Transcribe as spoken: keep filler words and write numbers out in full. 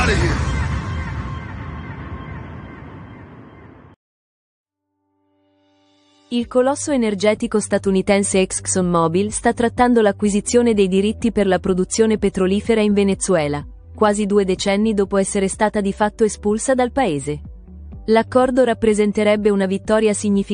out of here. Il colosso energetico statunitense ExxonMobil sta trattando l'acquisizione dei diritti per la produzione petrolifera in Venezuela, quasi due decenni dopo essere stata di fatto espulsa dal paese. L'accordo rappresenterebbe una vittoria significativa